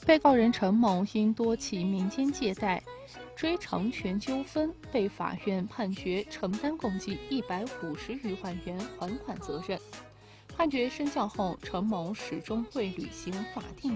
被告人陈某因多起民间借贷、追偿权纠纷，被法院判决承担共计150余万元还款责任。判决生效后，陈某始终未履行法定